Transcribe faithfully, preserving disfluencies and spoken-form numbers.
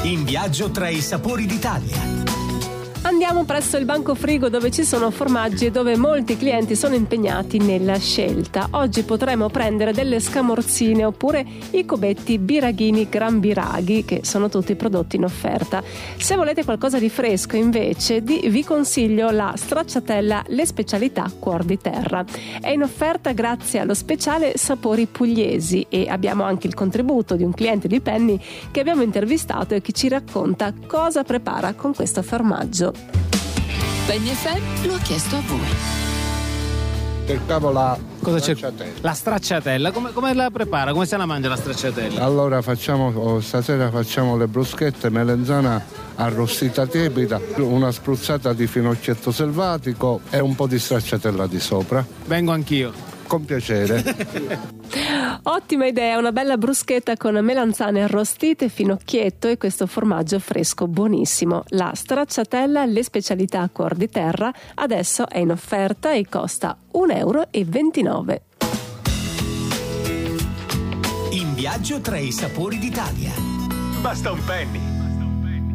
In viaggio tra i sapori d'Italia. Andiamo presso il banco frigo dove ci sono formaggi e dove molti clienti sono impegnati nella scelta. Oggi potremo prendere delle scamorzine oppure i cubetti Biraghini Gran Biraghi, che sono tutti prodotti in offerta. Se volete qualcosa di fresco invece di, vi consiglio la stracciatella Le Specialità Cuor di Terra. È in offerta grazie allo speciale Sapori Pugliesi e abbiamo anche il contributo di un cliente di Penny che abbiamo intervistato e che ci racconta cosa prepara con questo formaggio. Penny F M lo ha chiesto a voi. Cercavo la Cosa c'è? stracciatella. La stracciatella, come, come la prepara? Come se la mangia la stracciatella? Allora facciamo, oh, stasera facciamo le bruschette, melenzana arrostita tiepida, una spruzzata di finocchietto selvatico e un po' di stracciatella di sopra. Vengo anch'io. Con piacere. Ottima idea, una bella bruschetta con melanzane arrostite, finocchietto e questo formaggio fresco buonissimo. La stracciatella Le Specialità Cuor di Terra adesso è in offerta e costa un euro e ventinove. In viaggio tra i sapori d'Italia. Basta un penny.